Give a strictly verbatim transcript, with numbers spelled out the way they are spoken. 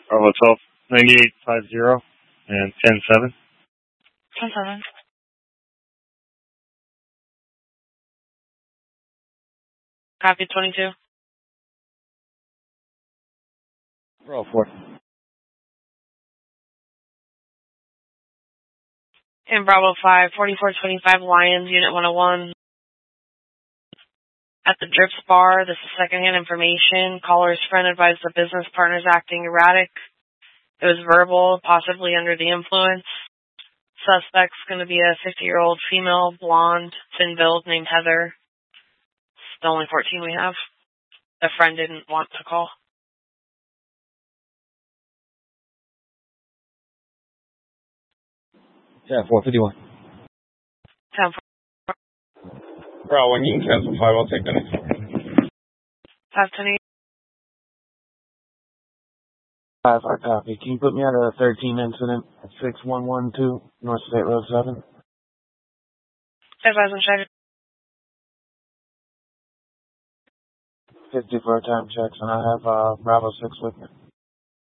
Bravo twelve, ninety-eight fifty and ten seven. ten seven. Copy twenty-two. Bravo four. And Bravo five, forty-four twenty-five Lions, Unit one oh one. At the Drips Bar, this is secondhand information. Caller's friend advised the business partner's acting erratic. It was verbal, possibly under the influence. Suspect's going to be a fifty-year-old female, blonde, thin build, named Heather. It's the only fourteen we have. The friend didn't want to call. Yeah, four fifty-one. ten four. Bro, when you can cancel five, I'll take that. five ten eight. Five, I copy. Can you put me on a thirteen incident at six one one two North State Road seven? Advise on check. fifty for a time checks, and I have uh, Bravo six with me.